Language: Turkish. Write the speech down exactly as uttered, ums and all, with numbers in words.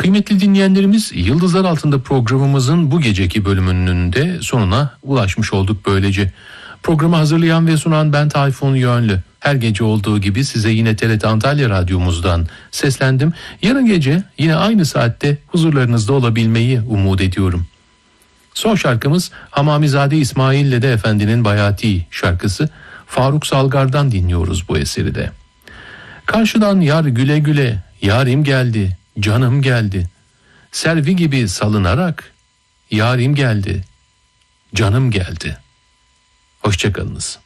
Kıymetli dinleyenlerimiz, Yıldızlar Altında programımızın bu geceki bölümünün de sonuna ulaşmış olduk böylece. Programı hazırlayan ve sunan ben Tayfun Yönlü. Her gece olduğu gibi size yine T R T Antalya Radyomuzdan seslendim. Yarın gece yine aynı saatte huzurlarınızda olabilmeyi umut ediyorum. Son şarkımız Hamamizade İsmail ile de Efendi'nin Bayati şarkısı. Faruk Salgar'dan dinliyoruz bu eseri de. Karşıdan yar güle güle, yarim geldi, canım geldi. Servi gibi salınarak, yarim geldi, canım geldi. Hoşçakalınız.